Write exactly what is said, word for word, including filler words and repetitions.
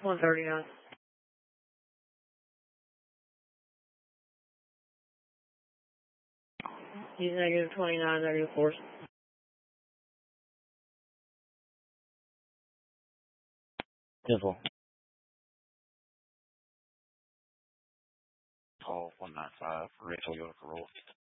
one thirty-nine. He's negative twenty-nine, negative four. Civil. Call one nine five, Rachel Yoder Roll.